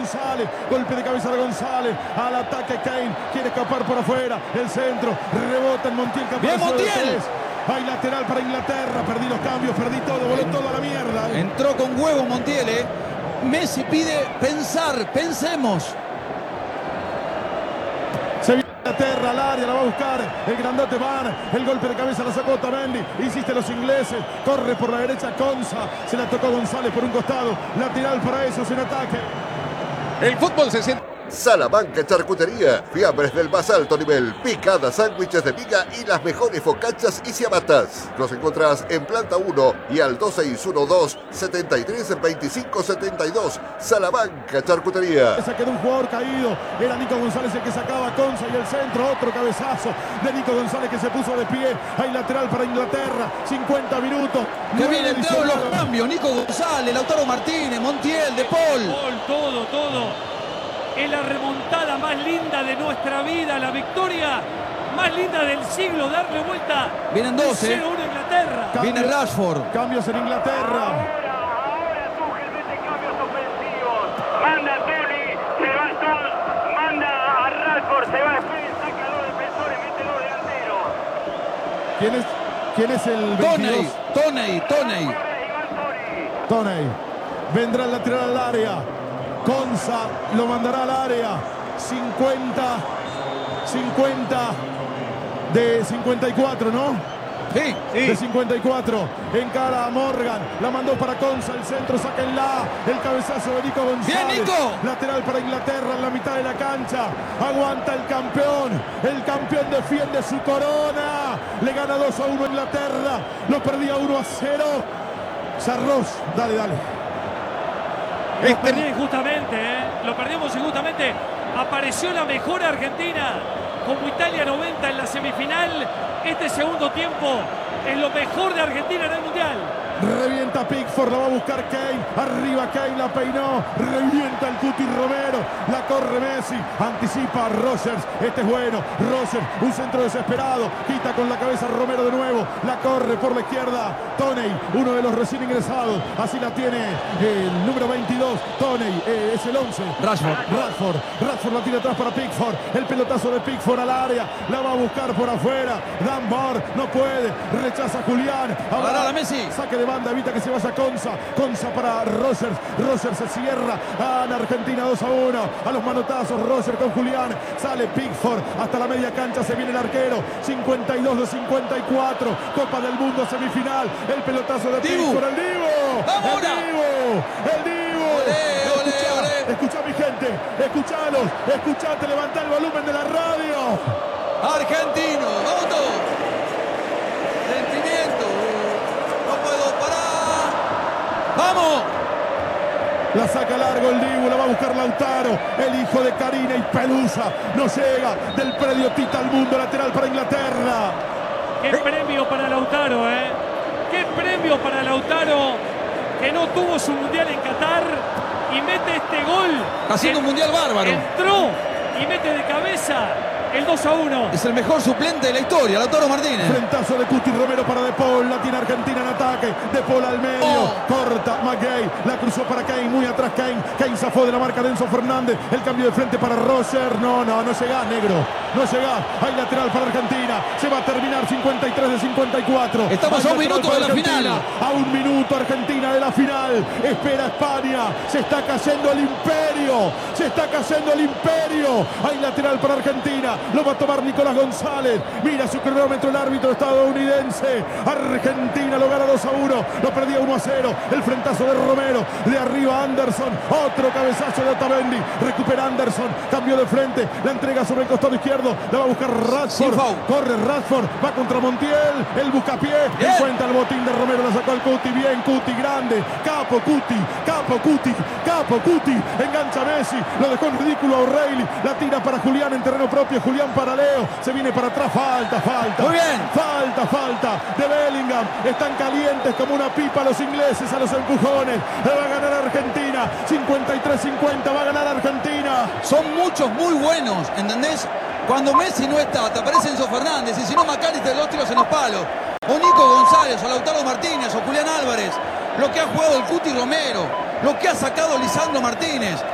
González. Golpe de cabeza de González. Al ataque Kane. Quiere escapar por afuera. El centro. Rebota en Montiel. ¡Bien, Montiel! Hay lateral para Inglaterra. Perdí los cambios. Perdí todo. Voló todo a la mierda. Entró con huevo Montiel, ¿eh? Messi pide pensar. Pensemos. Se viene Inglaterra al área, la va a buscar el grandote Van, el golpe de cabeza la sacó Otamendi, insiste los ingleses, corre por la derecha Konsa, se la tocó González por un costado, lateral para esos en ataque. El fútbol se siente. Salamanca Charcutería, fiambres del más alto nivel, picadas, sándwiches de miga y las mejores focachas y ciabatas. Los encontrás en planta 1 y al 2612-732572. Salamanca Charcutería. Se quedó un jugador caído, era Nico González el que sacaba a Konsa y el centro, otro cabezazo de Nico González que se puso de pie. Hay lateral para Inglaterra, 50 minutos. Que bien entraron los cambios, Nico González, Lautaro Martínez, Montiel, De Paul. Todo. Es la remontada más linda de nuestra vida, la victoria más linda del siglo, darle vuelta. Vienen 12. 0-1 Inglaterra. Viene Rashford. Cambios en Inglaterra. Ahora Tuchel mete cambios ofensivos. Manda a Tony, se va Stones, manda a Rashford, se va Spence, saca a los defensores, mete los delanteros. ¿Quién es el 22? Toney. Toney. Vendrá el lateral al área. Konsa lo mandará al área. 50 de 54, ¿no? Sí. De 54. Encara a Morgan. La mandó para Konsa. El centro, sáquenla. El cabezazo de Nico González. ¡Bien, Nico! Lateral para Inglaterra en la mitad de la cancha. Aguanta el campeón. El campeón defiende su corona. Le gana 2-1 a Inglaterra. Lo perdía 1-0. Sarros. Dale. Lo perdí injustamente, lo perdimos injustamente. Apareció la mejor Argentina, como Italia 90 en la semifinal. Este segundo tiempo es lo mejor de Argentina en el Mundial. Revienta Pickford, la va a buscar Kane. Arriba Kane, la peinó. Revienta el Cuti Romero. La corre Messi. Anticipa a Rogers. Este es bueno. Rogers, un centro desesperado. Quita con la cabeza Romero de nuevo. La corre por la izquierda. Toney, uno de los recién ingresados. Así la tiene el número 22. Toney, es el 11. Rashford la tira atrás para Pickford. El pelotazo de Pickford al área. La va a buscar por afuera. Dan Moore no puede. Rechaza Julián. Ahora Messi. Saque de banda, evita que se vaya Konsa para Rogers. Rogers se cierra. Gana Argentina 2-1. A los manotazos, Rogers con Julián. Sale Pickford hasta la media cancha. Se viene el arquero. 52 de 54. Copa del Mundo semifinal. El pelotazo de Pickford. El Divo. El Divo. Olé. Escucha mi gente. Escuchate. Levanta el volumen de la radio. Argentino. Vamos todos. Sentimiento. No puedo parar. ¡Vamos! La saca largo el Dibu, la va a buscar Lautaro, el hijo de Karina y Pelusa. No llega del predio Tita al mundo, lateral para Inglaterra. ¡Qué premio para Lautaro, ¡Qué premio para Lautaro, que no tuvo su mundial en Qatar y mete este gol! Haciendo un mundial bárbaro. Entró y mete de cabeza el 2-1. Es el mejor suplente de la historia, Lautaro Martínez. Frentazo de Cuti Romero para De Paul. La tiene Argentina en ataque. De Paul al medio. Corta McGay. La cruzó para Kane. Muy atrás Kane. Kane zafó de la marca de Enzo Fernández. El cambio de frente para Roger. No llegás, negro. No llegás. Hay lateral para Argentina. Se va a terminar 53 de 54. Estamos a un minuto de la final. A un minuto Argentina de la final. Espera España. Se está cayendo el imperio. Hay lateral para Argentina. Lo va a tomar Nicolás González. Mira su cronómetro el árbitro estadounidense. Argentina lo gana 2-1. Lo perdía 1-0. El frentazo de Romero. De arriba Anderson. Otro cabezazo de Otamendi. Recupera Anderson. Cambio de frente. La entrega sobre el costado izquierdo. La va a buscar Rashford. Corre Rashford. Va contra Montiel. El buscapié. Encuentra el botín de Romero. La sacó al Cuti. Bien Cuti. Grande. Capo Cuti. Engancha Messi. Lo dejó en ridículo a O'Reilly. La tira para Julián en terreno propio. Julián para Leo. Se viene para atrás. Falta. Muy bien. Falta de Bellingham. Están calientes como una pipa los ingleses a los empujones. Le va a ganar Argentina. 53-50. Va a ganar Argentina. Son muchos muy buenos, ¿entendés? Cuando Messi no está, te aparece Enzo Fernández. Y si no, McAllister, dos tiros en los palos. O Nico González, o Lautaro Martínez, o Julián Álvarez. Lo que ha jugado el Cuti Romero. Lo que ha sacado Lisandro Martínez.